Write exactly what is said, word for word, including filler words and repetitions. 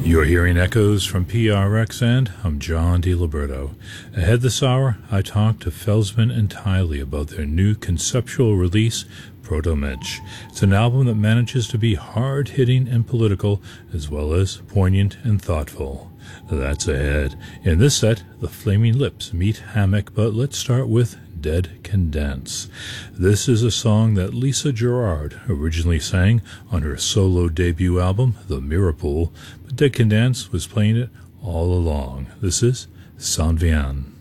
You're hearing echoes from P R X, and I'm John DiLiberto. Ahead this hour, I talked to Felsman and Tiley about their new conceptual release, Proto-Mensch. It's an album that manages to be hard-hitting and political, as well as poignant and thoughtful. That's ahead. In this set, the Flaming Lips meet Hammock, but let's start with Dead Can Dance. This is a song that Lisa Gerrard originally sang on her solo debut album, The Mirapool, but Dead Can Dance was playing it all along. This is S'en Vient.